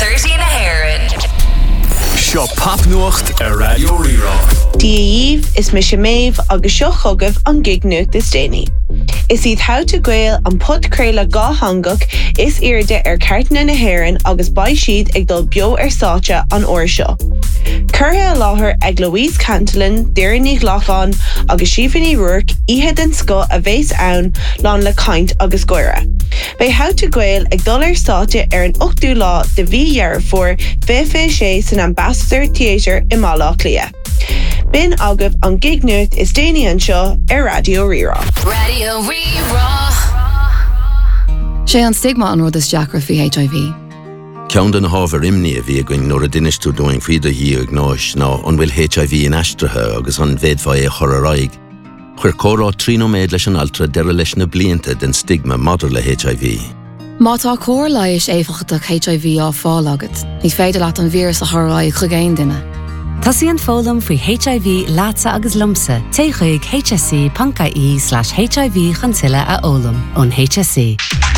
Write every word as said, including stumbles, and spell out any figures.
thirty na hÉireann. Seo papnuacht a Radio Rírá. Díomh is mis sé méh agus seo chugah an gig nuacht is déine. Is iad how to gael an podcréile gá hangach is irde ar cartna na hÉireann agus bai siad ag dul bio ar sáte an uair seo. Curtha a láthair ag Louise Cantillon, Deireadh Lachán agus Síofánaí Ruark ihe den sco a bhés ann lán le caint agus goire. Bei how to gael ag dul ar sáte ar an ochtú lá de bhí dhearr for fé fé sé san Ambassador Theatre i Málaach Lia. Bin agah an gig nuacht is déine an seo ar Radio Rírá. Radio Rírá. Sé an stigma an rud is deacra fi H I V. Ceann den hábhar imní a bhí going nóair a duineistú doing faoide hí ag náis ná an bhfuil H I V in aistrithe agus an bhéadfá é chur a raig. Chuir córá trínoméid leis an altra deire leis na blianta den stigma madidir le H I V. Má tá cór leiis éifeachtach H I V á fáil agat, ní féidir leat an vírus a thráid chugéin duine. Tásíonn fólam faoi H I V lása agus lumsa, téigh H S C.ie slash HIV chantilla a ólam ón H S C.